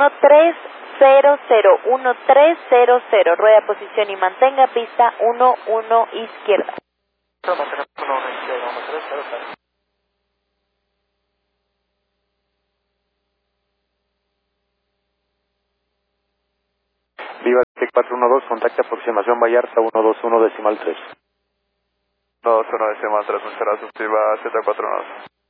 1300, rueda posición y mantenga pista 11 izquierda. Viva T412, contacta aproximación Vallarta 121 decimal 3. 221 decimal 3, muchas gracias, Viva Z412.